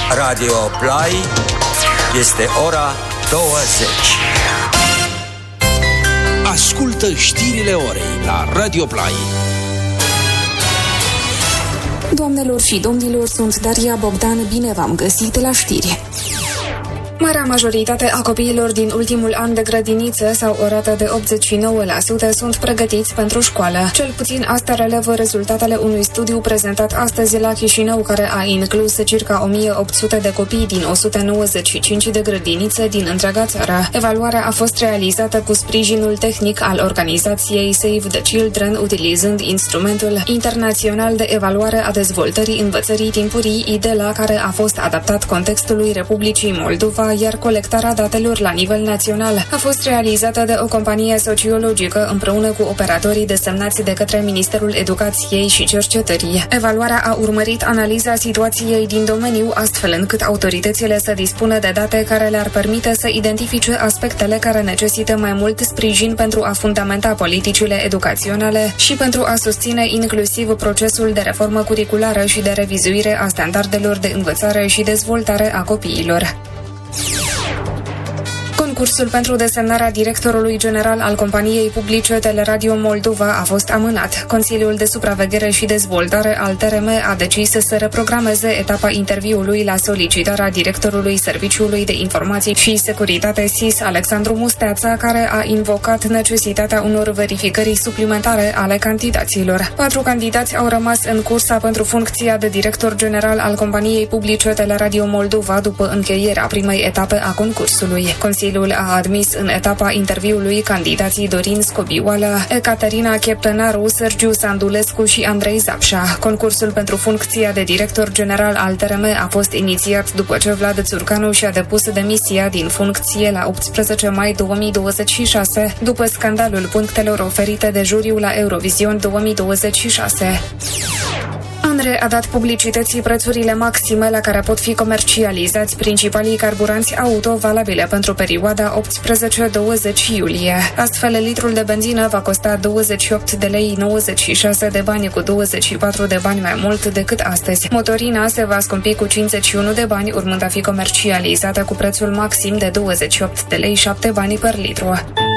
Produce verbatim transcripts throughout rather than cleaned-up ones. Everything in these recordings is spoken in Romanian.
Radio Play, este ora douăzeci. Ascultă știrile orei la Radio Play. Doamnelor și domnilor, sunt Daria Bogdan, bine v-am găsit la știri. Marea majoritate a copiilor din ultimul an de grădiniță sau o rată de optzeci și nouă la sută sunt pregătiți pentru școală. Cel puțin asta relevă rezultatele unui studiu prezentat astăzi la Chișinău, care a inclus circa o mie opt sute de copii din o sută nouăzeci și cinci de grădinițe din întreaga țară. Evaluarea a fost realizată cu sprijinul tehnic al organizației Save the Children, utilizând instrumentul internațional de evaluare a dezvoltării învățării timpurii, I D E L A, care a fost adaptat contextului Republicii Moldova, iar colectarea datelor la nivel național a fost realizată de o companie sociologică împreună cu operatorii desemnați de către Ministerul Educației și Cercetării. Evaluarea a urmărit analiza situației din domeniu, astfel încât autoritățile să dispună de date care le-ar permite să identifice aspectele care necesită mai mult sprijin pentru a fundamenta politicile educaționale și pentru a susține inclusiv procesul de reformă curriculară și de revizuire a standardelor de învățare și dezvoltare a copiilor. Concursul pentru desemnarea directorului general al companiei publice Teleradio Moldova a fost amânat. Consiliul de Supraveghere și Dezvoltare al T R M a decis să reprogrameze etapa interviului la solicitarea directorului Serviciului de Informații și Securitate S I S, Alexandru Musteața, care a invocat necesitatea unor verificări suplimentare ale candidaților. Patru candidați au rămas în cursa pentru funcția de director general al companiei publice Teleradio Moldova după încheierea primei etape a concursului. Consiliul a admis în etapa interviului candidații Dorin Scobioala, Ecaterina Cheptănaru, Sergiu Sandulescu și Andrei Zapșa. Concursul pentru funcția de director general al T R M a fost inițiat după ce Vlad Țurcanu și-a depus demisia din funcție la optsprezece mai două mii douăzeci și șase, după scandalul punctelor oferite de juriu la Eurovision două mii douăzeci și șase. ANRE a dat publicității prețurile maxime la care pot fi comercializați principalii carburanți auto valabile pentru perioada optsprezece douăzeci iulie. Astfel, litrul de benzină va costa douăzeci și opt de lei nouăzeci și șase de bani, cu douăzeci și patru de bani mai mult decât astăzi. Motorina se va scumpi cu cincizeci și unu de bani, urmând a fi comercializată cu prețul maxim de douăzeci și opt de lei șapte bani per litru.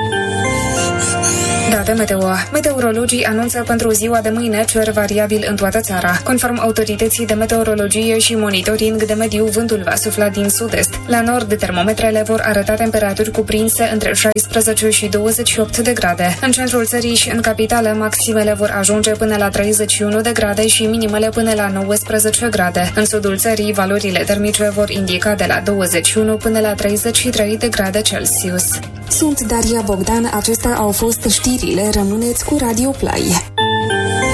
Date meteo. Meteorologii anunță pentru ziua de mâine cer variabil în toată țara. Conform autorității de meteorologie și monitoring de mediu, vântul va sufla din sud-est. La nord, termometrele vor arăta temperaturi cuprinse între șaisprezece și douăzeci și opt de grade. În centrul țării și în capitală, maximele vor ajunge până la treizeci și unu de grade și minimele până la nouăsprezece grade. În sudul țării, valorile termice vor indica de la douăzeci și unu până la treizeci și trei de grade Celsius. Sunt Daria Bogdan, acestea au fost știrile, rămâneți cu Radio Play.